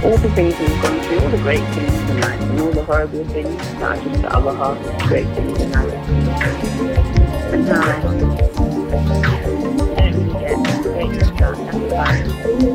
all the things we've gone through, all the great things in life and all the horrible things, not just the other half of the great things in life. But no, I don't really get great stuff, that's fine.